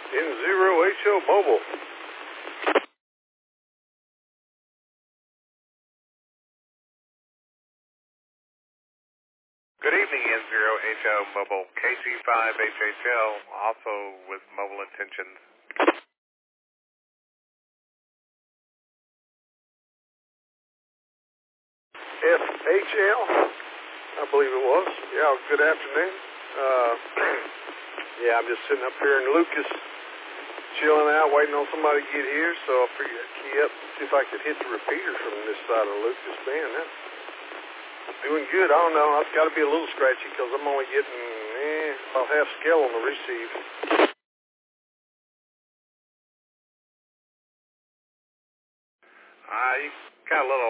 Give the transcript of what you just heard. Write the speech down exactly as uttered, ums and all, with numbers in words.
N zero H O Mobile. Good evening, N zero H O Mobile, K C five H H L, also with mobile intentions. F H L, I believe it was. Yeah, good afternoon. Uh, yeah, I'm just sitting up here in Lucas, chilling out, waiting on somebody to get here, so I figured I'd key up, see if I could hit the repeater from this side of Lucas. Man, that's doing good. I don't know. I've got to be a little scratchy because I'm only getting eh, about half scale on the receive. Uh, you got a little